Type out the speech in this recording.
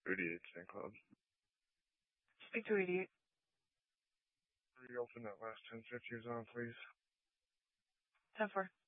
88 St. Cloud. Speak to 88. Reopen that last 1050 on, please. 10-4.